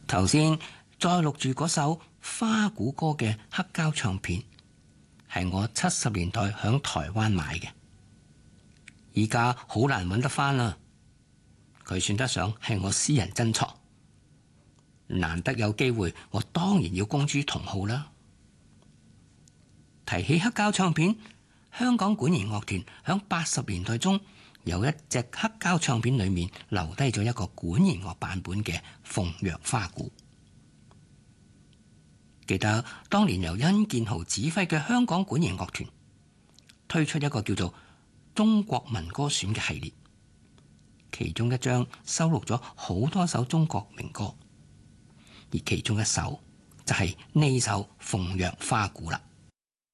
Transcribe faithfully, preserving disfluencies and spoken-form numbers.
頭先再錄住嗰首花鼓歌嘅黑膠唱片，係我七十年代響台灣買嘅，而家好難揾得返啦。佢算得上係我私人珍藏，難得有機會，我當然要公諸同好啦。提起黑膠唱片，香港管弦樂團響八十年代中有一隻黑膠唱片裏面留低咗一個管弦樂版本嘅鳳陽花鼓。記得當年由殷建豪指揮嘅香港管弦樂團推出一個叫做《中國民歌選》嘅系列，其中一張收錄咗好多首中國名歌，而其中一首就係呢首鳳陽花鼓啦。